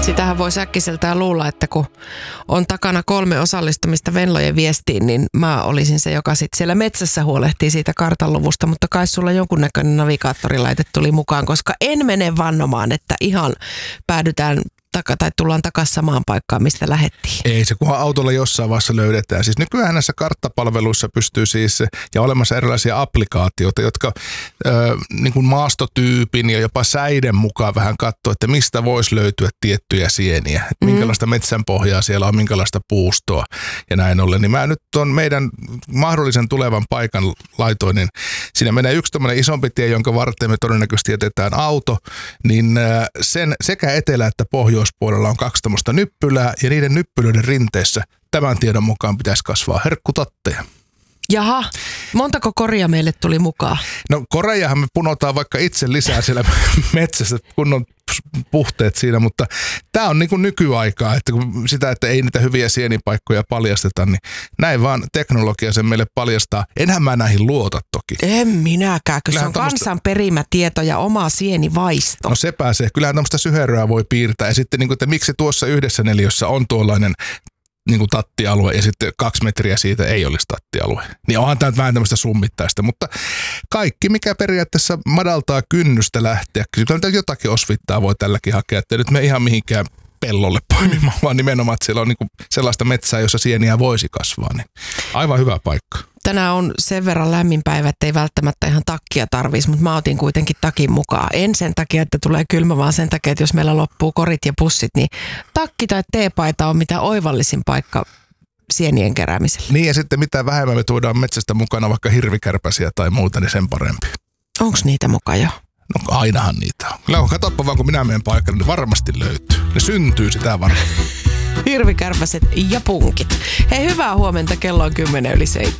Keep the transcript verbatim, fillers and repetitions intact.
Sitähän voi äkkiseltään luulla, että kun on takana kolme osallistumista Venlojen viestiin, niin mä olisin se, joka sitten siellä metsässä huolehtii siitä kartanluvusta, mutta kai sulla jonkunnäköinen navigaattorilaite tuli mukaan, koska en mene vannomaan, että ihan päädytään taka, tai tullaan takaisin samaan paikkaan, mistä lähdettiin. Ei se, kunhan autolla jossain vaiheessa löydetään. Siis nykyään näissä karttapalveluissa pystyy siis, ja olemassa erilaisia applikaatioita, jotka ö, niin kuin maastotyypin ja jopa säiden mukaan vähän katsoo, että mistä voisi löytyä tiettyjä sieniä. Että minkälaista metsän pohjaa siellä on, minkälaista puustoa ja näin ollen. Niin mä nyt on meidän mahdollisen tulevan paikan laitoin, niin siinä menee yksi tämmöinen isompi tie, jonka varten me todennäköisesti jätetään auto, niin sen sekä etelä- että pohjois puolella on kaksi tämmöistä nyppylää ja niiden nyppylöiden rinteessä tämän tiedon mukaan pitäisi kasvaa herkkutatteja. Jaha, montako koria meille tuli mukaan? No korejahan me punotaan vaikka itse lisää siellä metsässä, kun on puhteet siinä, mutta tämä on niin kuin nykyaikaa, että kun sitä, että ei niitä hyviä sienipaikkoja paljasteta, niin näin vaan teknologia sen meille paljastaa. Enhän mä näihin luota toki. En minäkään, kun se on tämmöstä kansan perimä tieto ja oma sienivaisto. No se pääsee. Kyllähän tämmöistä syheröä voi piirtää ja sitten, niin kuin, että miksi tuossa yhdessä neliössä on tuollainen niin kuin tattialue ja sitten kaksi metriä siitä ei olisi tattialue. Niin onhan tämä vähän tämmöistä summittaista, mutta kaikki mikä periaatteessa madaltaa kynnystä lähteä. Kyllä jotakin osvittaa voi tälläkin hakea, että nyt me ihan mihinkään pellolle poimimaan, vaan nimenomaan, että siellä on niin kuin sellaista metsää, jossa sieniä voisi kasvaa. Niin aivan hyvä paikka. Tänään on sen verran lämmin päivä, että ei välttämättä ihan takkia tarvitsisi, mutta mä otin kuitenkin takin mukaan. En sen takia, että tulee kylmä, vaan sen takia, että jos meillä loppuu korit ja pussit, niin takki tai teepaita on mitä oivallisin paikka sienien keräämiselle. Niin ja sitten mitä vähemmän me tuodaan metsästä mukana vaikka hirvikärpäsiä tai muuta, niin sen parempi. Onko niitä mukaan jo? No ainahan niitä on. Kyllä katsoppa vaan, kun minä menen paikalle, niin varmasti löytyy. Ne syntyy sitä varmaan. Hirvikärpäset ja punkit. Hei, hyvää huomenta, kello on kymmenen yli seitsemän.